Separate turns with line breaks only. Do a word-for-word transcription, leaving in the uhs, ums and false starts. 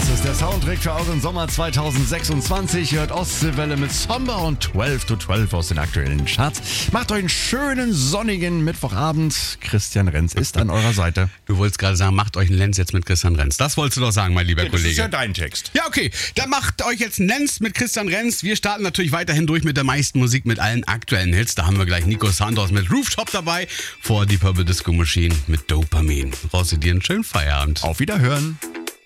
Das ist der Soundtrack für euren Sommer zweitausendsechsundzwanzig. Ihr hört Ostseewelle mit Somber und zwölf to zwölf aus den aktuellen Charts. Macht euch einen schönen sonnigen Mittwochabend. Christian Renz ist an eurer Seite.
Du wolltest gerade sagen, macht euch einen Lenz jetzt mit Christian Renz. Das wolltest du doch sagen, mein lieber
Ja,
Kollege.
Das ist ja dein Text.
Ja, okay. Dann macht euch jetzt einen Lenz mit Christian Renz. Wir starten natürlich weiterhin durch mit der meisten Musik, mit allen aktuellen Hits. Da haben wir gleich Nico Santos mit Rooftop dabei. Vor die Purple Disco Machine mit Dopamin. Raus dir einen schönen Feierabend.
Auf Wiederhören.